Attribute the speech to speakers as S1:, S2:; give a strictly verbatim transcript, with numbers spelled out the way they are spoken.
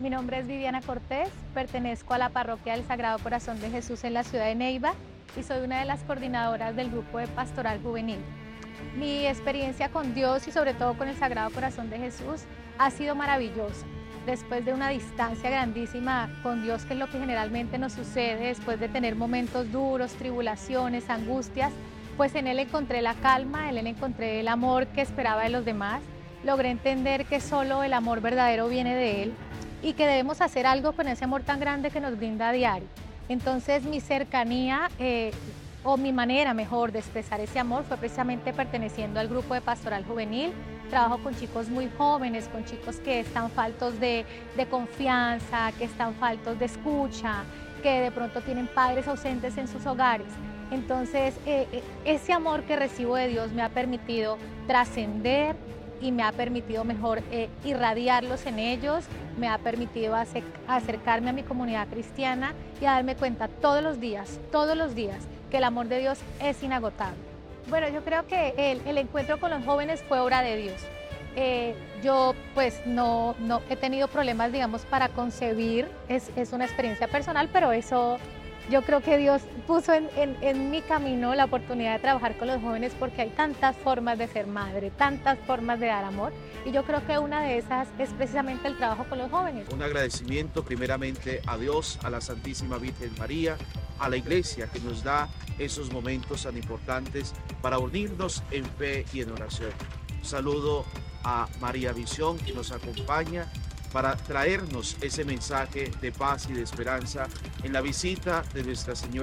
S1: Mi nombre es Viviana Cortés, pertenezco a la Parroquia del Sagrado Corazón de Jesús en la ciudad de Neiva y soy una de las coordinadoras del grupo de Pastoral Juvenil. Mi experiencia con Dios y sobre todo con el Sagrado Corazón de Jesús ha sido maravillosa. Después de una distancia grandísima con Dios, que es lo que generalmente nos sucede después de tener momentos duros, tribulaciones, angustias, pues en Él encontré la calma, en Él encontré el amor que esperaba de los demás. Logré entender que solo el amor verdadero viene de Él y que debemos hacer algo con ese amor tan grande que nos brinda a diario. Entonces mi cercanía eh, o mi manera mejor de expresar ese amor fue precisamente perteneciendo al grupo de Pastoral Juvenil. Trabajo con chicos muy jóvenes, con chicos que están faltos de, de confianza, que están faltos de escucha, que de pronto tienen padres ausentes en sus hogares. Entonces eh, ese amor que recibo de Dios me ha permitido trascender y me ha permitido mejor eh, irradiarlos en ellos, me ha permitido acercarme a mi comunidad cristiana y a darme cuenta todos los días, todos los días, que el amor de Dios es inagotable. Bueno, yo creo que el, el encuentro con los jóvenes fue obra de Dios. Eh, yo pues no, no he tenido problemas, digamos, para concebir, es, es una experiencia personal, pero eso yo creo que Dios puso en, en, en mi camino la oportunidad de trabajar con los jóvenes porque hay tantas formas de ser madre, tantas formas de dar amor y yo creo que una de esas es precisamente el trabajo con los jóvenes.
S2: Un agradecimiento primeramente a Dios, a la Santísima Virgen María, a la Iglesia que nos da esos momentos tan importantes para unirnos en fe y en oración. Un saludo a María Visión que nos acompaña para traernos ese mensaje de paz y de esperanza en la visita de Nuestra Señora